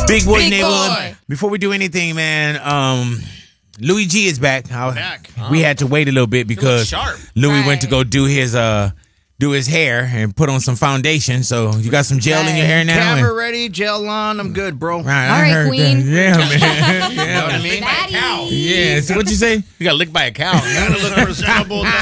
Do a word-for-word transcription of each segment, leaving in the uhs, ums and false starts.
Big Boys Big Neighborhood. Boy. Before we do anything, man, um, Louis G is back. I, Back. We had to wait a little bit because sharp. Louis Right. went to go do his uh do his hair and put on some foundation. So you got some gel in your hair now. Camera and- ready, gel on. I'm good, bro. Right, All I right, heard Queen. that. Yeah, man. You know Yeah, what I mean? Daddy. yeah. So what you say? You got licked by a cow. You gotta look presentable, dog.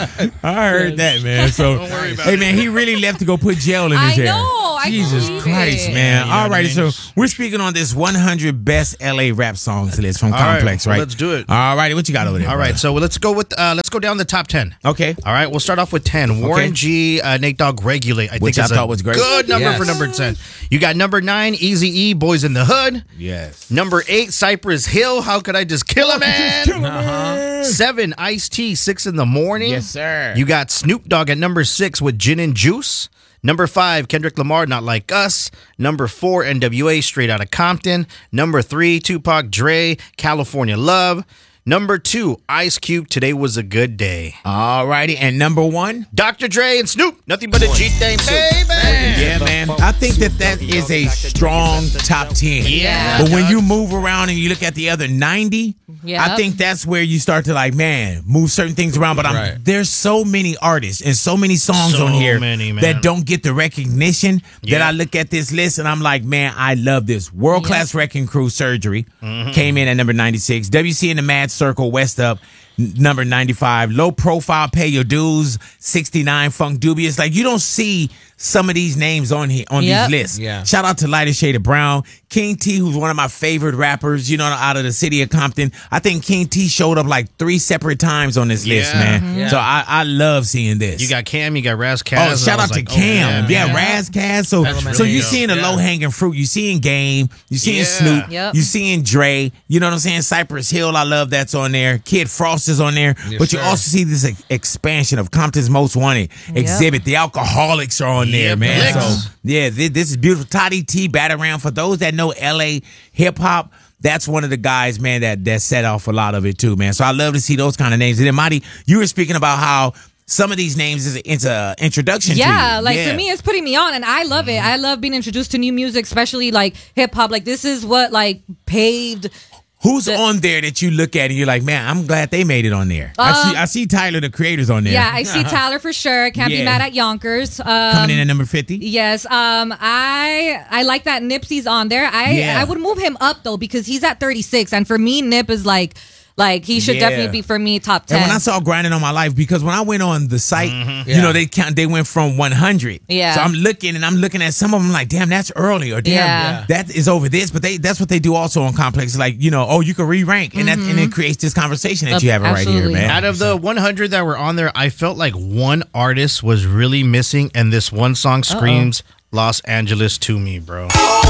I heard that, man. So, Don't worry about hey, it. man, he really left to go put gel in his I hair. know, I Jesus believe Christ, it. man. You know All what I right, mean? so we're speaking on this one hundred best L A rap songs list from All right, Complex, well, right? let's do it. All righty, what you got over there? All right, so let's go with uh, let's go down the top ten. Okay. All right, we'll start off with ten. Warren Okay. G, uh, Nate Dogg, Regulate. I Which think I is thought a was great. good number Yes. for number ten. You got number nine, Eazy-E, Boys in the Hood. Yes. Number eight, Cypress Hill. How could I just kill a man? Kill 'em, man. Seven, Ice-T, Six in the Morning. Yes, sir. You got Snoop Dogg at number six with Gin and Juice. Number five, Kendrick Lamar, Not Like Us. Number four, N W A, Straight Outta Compton. Number three, Tupac, Dre, California Love. Number two, Ice Cube, Today Was a Good Day. All righty, and number one. Doctor Dre and Snoop, Nothing But a G Thing, baby. Yeah, man. I think that that is a strong top ten. Yeah. But when you move around and you look at the other ninety, Yep. I think that's where you start to like, man, move certain things around. But I'm, Right. there's so many artists and so many songs So on here many, man. that don't get the recognition that Yeah. I look at this list and I'm like, man, I love this. World Class Wrecking Crew Surgery Mm-hmm. came in at number ninety-six. W C and the Mad Circle, West Up, n- number ninety-five. Low Profile, Pay Your Dues, sixty-nine. Funk Dubious. Like, you don't see some of these names on here on Yep. these lists. Yeah. Shout out to Lighter Shade of Brown. King T, who's one of my favorite rappers, you know, out of the city of Compton. I think King T showed up like three separate times on this list, Yeah. man. Yeah. So I, I love seeing this. You got Cam, you got Raz Kaz. Oh, and shout I out was to like, oh, Cam. yeah, man. Raz Kaz. So, That's so really you dope. seeing the Yeah. low hanging fruit. You seeing Game. You seeing Yeah. Snoop. Yep. You seeing Dre. You know what I'm saying? Cypress Hill. I love that's on there. Kid Frost is on there. Yes, but you sir. also see this ex- expansion of Compton's Most Wanted. Exhibit. The Alcoholics are on there, Yep, man. Licks. So yeah, this, this is beautiful. Toddy T, Batarang. For those that know L A hip hop, that's one of the guys, man, that that set off a lot of it too, man. So I love to see those kind of names. And then Marty, you were speaking about how some of these names is it's a introduction. Yeah, to you. like Yeah. for me, it's putting me on, and I love it. I love being introduced to new music, especially like hip hop. Like this is what like paved. Who's the- on there that you look at and you're like, man, I'm glad they made it on there. I Um, see, I see Tyler, the creator's on there. Yeah, I see Tyler for sure. Can't be Yeah. mad at Yonkers. Um, coming in at number fifty. Yes, um, I I like that Nipsey's on there. I Yeah. I would move him up though because he's at thirty-six, and for me, Nip is like like he should Yeah. definitely be for me top ten. And when I saw Grinding on My Life, because when I went on the site, you Yeah. know, they count, they went from one hundred. Yeah. So I'm looking and I'm looking at some of them like, damn, that's early, or damn, Yeah. that is over this. But they that's what they do also on Complex. Like, you know, oh, you can re-rank. And that and it creates this conversation that Uh, you have right here, absolutely. man. Out of the one hundred that were on there, I felt like one artist was really missing, and this one song screams Los Angeles to me, bro.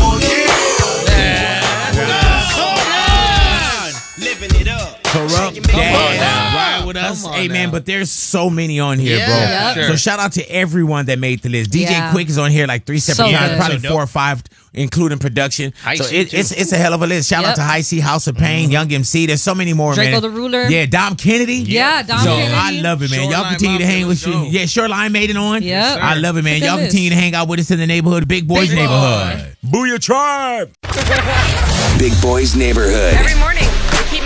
Corrupt on Dad, now. ride with us. Come on Hey, man, now. but there's so many on here, Yeah, bro. Yep. sure. So shout out to everyone that made the list. D J Yeah. Quick is on here like three separate So times, good. probably So dope. four or five, including production. High so C, it, too. it's it's a hell of a list. Shout out Yep. to High C, House of Pain, Young M C. There's so many more, Draco man. the Ruler. Yeah, Dom Kennedy. Yeah, Dom so Kennedy. I love it, man. Y'all Shoreline continue to Mafia, hang with let's you. go. Yeah, Shoreline made it on. Yes, sir. I love it, man. Good Y'all list. continue to hang out with us in the neighborhood, Big Boys Big neighborhood. Booyah Tribe. Big Boys Neighborhood. Every morning.